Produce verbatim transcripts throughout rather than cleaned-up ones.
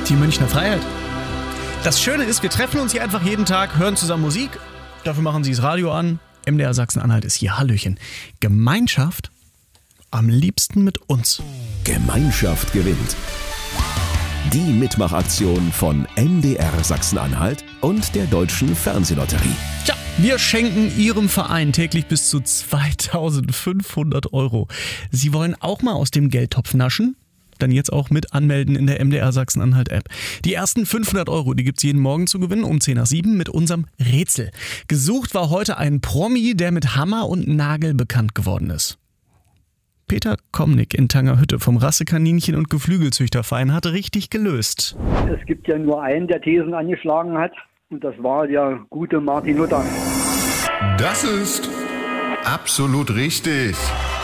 Die Münchner Freiheit. Das Schöne ist, wir treffen uns hier einfach jeden Tag, hören zusammen Musik. Dafür machen sie das Radio an. M D R Sachsen-Anhalt ist hier. Hallöchen. Gemeinschaft am liebsten mit uns. Gemeinschaft gewinnt. Die Mitmachaktion von M D R Sachsen-Anhalt und der Deutschen Fernsehlotterie. Tja, wir schenken Ihrem Verein täglich bis zu zweitausendfünfhundert Euro. Sie wollen auch mal aus dem Geldtopf naschen? Dann jetzt auch mit anmelden in der M D R Sachsen-Anhalt-App. Die ersten fünfhundert Euro, die gibt's jeden Morgen zu gewinnen um zehn nach sieben mit unserem Rätsel. Gesucht war heute ein Promi, der mit Hammer und Nagel bekannt geworden ist. Peter Komnick in Tangerhütte vom Rassekaninchen- und Geflügelzüchterverein hat richtig gelöst. Es gibt ja nur einen, der Thesen angeschlagen hat, und das war der gute Martin Luther. Das ist absolut richtig.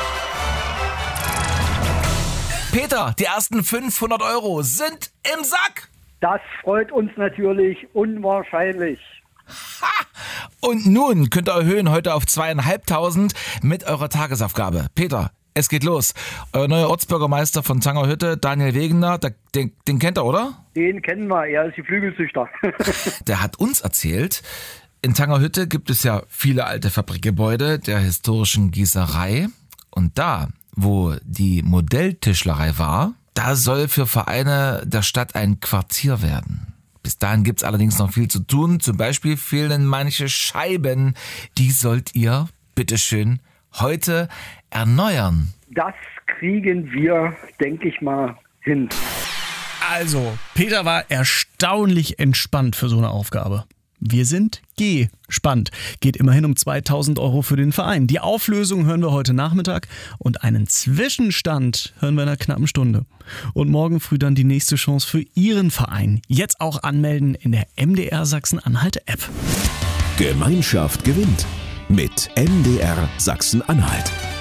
Peter, die ersten fünfhundert Euro sind im Sack. Das freut uns natürlich unwahrscheinlich. Ha! Und nun könnt ihr erhöhen heute auf zweieinhalbtausend mit eurer Tagesaufgabe. Peter, es geht los. Euer neuer Ortsbürgermeister von Tangerhütte, Daniel Wegener, der, den, den kennt ihr, oder? Den kennen wir, er ist Geflügelzüchter. Der hat uns erzählt, in Tangerhütte gibt es ja viele alte Fabrikgebäude der historischen Gießerei. Und da, wo die Modelltischlerei war, da soll für Vereine der Stadt ein Quartier werden. Bis dahin gibt's allerdings noch viel zu tun. Zum Beispiel fehlen manche Scheiben. Die sollt ihr, bitteschön, heute erneuern. Das kriegen wir, denke ich mal, hin. Also, Peter war erstaunlich entspannt für so eine Aufgabe. Wir sind gespannt. Geht immerhin um zweitausend Euro für den Verein. Die Auflösung hören wir heute Nachmittag und einen Zwischenstand hören wir in einer knappen Stunde. Und morgen früh dann die nächste Chance für Ihren Verein. Jetzt auch anmelden in der M D R Sachsen-Anhalt-App. Gemeinschaft gewinnt mit M D R Sachsen-Anhalt.